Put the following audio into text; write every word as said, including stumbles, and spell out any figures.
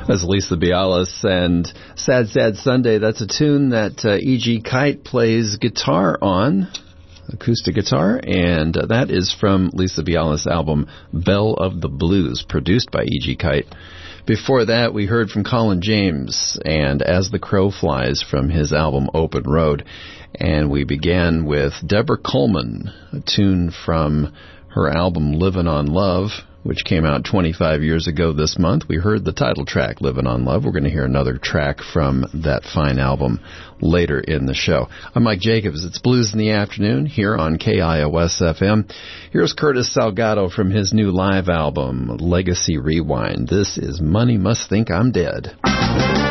That's Lisa Bialis and Sad Sad Sunday. That's a tune that uh, E G. Kite plays guitar on, acoustic guitar, and uh, that is from Lisa Bialis' album Belle of the Blues, produced by E G. Kite. Before that, we heard from Colin James and As the Crow Flies from his album Open Road. And we began with Deborah Coleman, a tune from her album Livin' on Love, which came out twenty-five years ago this month. We heard the title track, Livin' on Love. We're going to hear another track from that fine album later in the show. I'm Mike Jacobs. It's Blues in the Afternoon here on K I O S F M. Here's Curtis Salgado from his new live album, Legacy Rewind. This is Money Must Think I'm Dead.